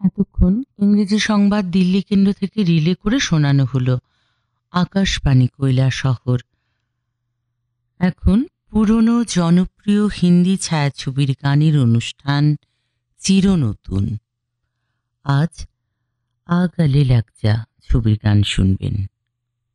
এতক্ষণ ইংরেজি সংবাদ দিল্লি কেন্দ্র থেকে রিলে করে শোনানো হলো। আকাশবাণী কৈলাসহর। এখন পুরনো জনপ্রিয় হিন্দি ছায়াছবির গানের অনুষ্ঠান চিরনতুন। আজ আ গলে লাগ যা ছবির গান শুনবেন।